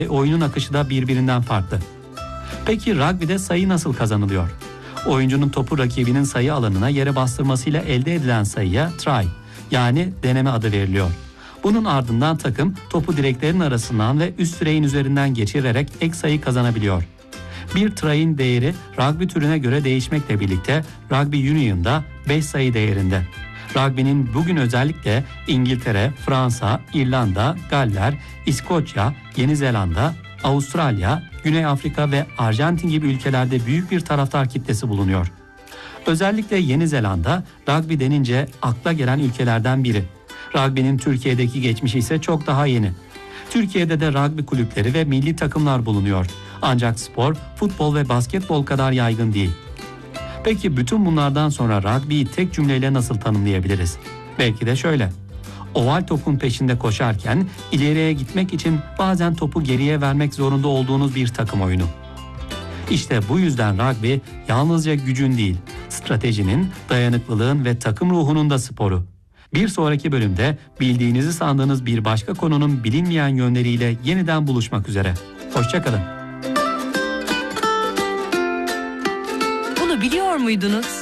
oyunun akışı da birbirinden farklı. Peki rugby'de sayı nasıl kazanılıyor? Oyuncunun topu rakibinin sayı alanına yere bastırmasıyla elde edilen sayıya try, yani deneme adı veriliyor. Bunun ardından takım topu direklerin arasından ve üst direğin üzerinden geçirerek ek sayı kazanabiliyor. Bir try'in değeri rugby türüne göre değişmekle birlikte Rugby Union'da 5 sayı değerinde. Rugby'nin bugün özellikle İngiltere, Fransa, İrlanda, Galler, İskoçya, Yeni Zelanda, Avustralya, Güney Afrika ve Arjantin gibi ülkelerde büyük bir taraftar kitlesi bulunuyor. Özellikle Yeni Zelanda rugby denince akla gelen ülkelerden biri. Rugby'nin Türkiye'deki geçmişi ise çok daha yeni. Türkiye'de de rugby kulüpleri ve milli takımlar bulunuyor. Ancak spor, futbol ve basketbol kadar yaygın değil. Peki bütün bunlardan sonra rugby'yi tek cümleyle nasıl tanımlayabiliriz? Belki de şöyle: oval topun peşinde koşarken ileriye gitmek için bazen topu geriye vermek zorunda olduğunuz bir takım oyunu. İşte bu yüzden rugby yalnızca gücün değil, stratejinin, dayanıklılığın ve takım ruhunun da sporu. Bir sonraki bölümde bildiğinizi sandığınız bir başka konunun bilinmeyen yönleriyle yeniden buluşmak üzere. Hoşça kalın. Bunu biliyor muydunuz?